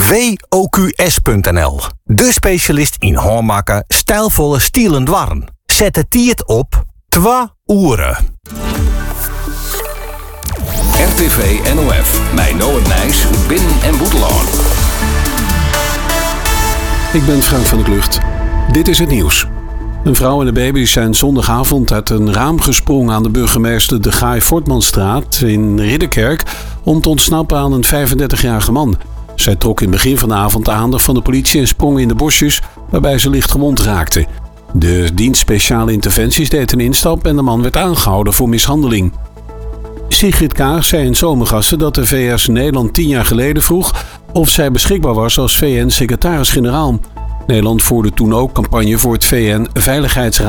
WOQS.nl. De specialist in hoormaken, stijlvolle stielen dwarren. Zet de tiert op 2 uur. RTV NOF, bij Noord Nijs, Binnen- en Boeteloon. Ik ben Frank van der Klucht. Dit is het nieuws. Een vrouw en een baby zijn zondagavond uit een raam gesprongen aan de burgemeester de Gaai Voortmanstraat in Ridderkerk om te ontsnappen aan een 35-jarige man. Zij trok in het begin van de avond de aandacht van de politie en sprong in de bosjes, waarbij ze licht gewond raakte. De dienst speciale interventies deed een instap en de man werd aangehouden voor mishandeling. Sigrid Kaag zei in Zomergasten dat de VS Nederland 10 jaar geleden vroeg of zij beschikbaar was als VN-secretaris-generaal. Nederland voerde toen ook campagne voor het VN-veiligheidsraad.